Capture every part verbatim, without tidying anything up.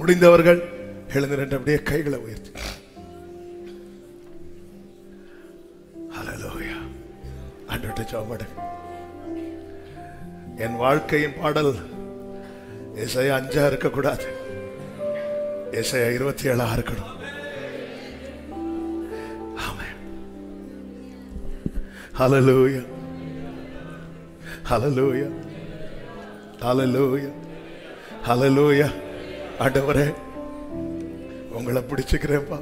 முடிந்தவர்கள் எழுந்து நின்று அப்படியே கைகளை உயர்த்தி ஹல்லேலூயா ஆண்டவரே ஜெபம். என் வாழ்க்கையின் பாடல் ஏசாயா அஞ்சா இருக்க கூடாது, ஏசாயா இருபத்தி ஏழா இருக்கணும். ஆமென். ஹல்லேலூயா ஹல்லேலூயா ஹல்லேலூயா ஹல்லேலூயா. ஆண்டவரே உங்களை பிடிச்சுக்கிறேன்ப்பா.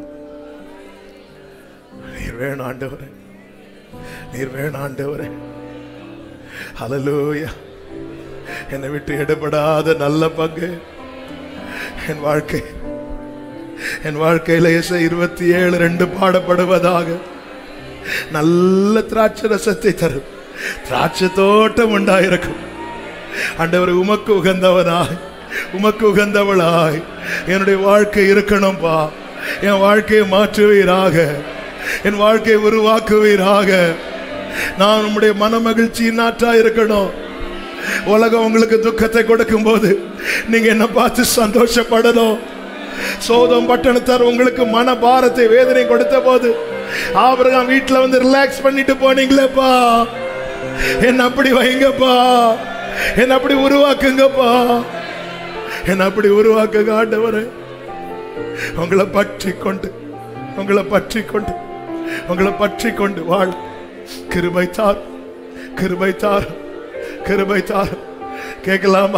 நீர் வேணும் ஆண்டவரே, நீர் வேணும் ஆண்டவரே. ஹல்லேலூயா. என்னை விட்டு எடுபடாத நல்ல பங்கு என் வாழ்க்கை என் வாழ்க்கையில ஏசாயா இருபத்தி ஏழு ரெண்டு பாடப்படுவதாக. நல்ல திராட்சை ரசத்தை தரும் திராட்சை தோட்டம் உண்டாயிருக்கும். ஆண்டவர் உமக்கு உகந்தவனாய் உமக்கு உகந்தவளாய் என்னுடைய வாழ்க்கை இருக்கணும்பா. என் வாழ்க்கையை மாற்றுவீராக, என் வாழ்க்கையை உருவாக்குவீராக. நான் உம்முடைய மன மகிழ்ச்சி நாற்றா இருக்கணும். உலகம் உங்களுக்கு துக்கத்தை கொடுக்கும் போது நீங்க என்ன பார்த்து சந்தோஷப்படணும். சோதம் பட்டணத்தார் உங்களுக்கு மன பாரத்தை வேதனை கொடுத்த போது ஆபிரகாம் வீட்டுல வந்து ரிலாக்ஸ் பண்ணிட்டு போனீங்களேப்பா. என்ன அப்படி வைங்கப்பா, என்ன அப்படி உருவாக்குங்கப்பா, என்ன அப்படி உருவாக்குங்க ஆண்டவரே. உங்களை பற்றி கொண்டு உங்களை பற்றி கொண்டு உங்களை பற்றி கொண்டு வாழ். கிருபை தார், கிருபை தார், கிருபை தார். கேட்கலாமா?